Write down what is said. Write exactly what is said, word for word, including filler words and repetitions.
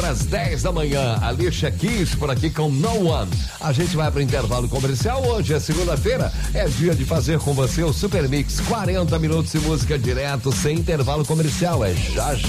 às dez da manhã. Alicia Keys por aqui com No One. A gente vai para o intervalo comercial. Hoje é segunda-feira, é dia de fazer com você o Super Mix. quarenta minutos de música direto, sem intervalo comercial. É já já.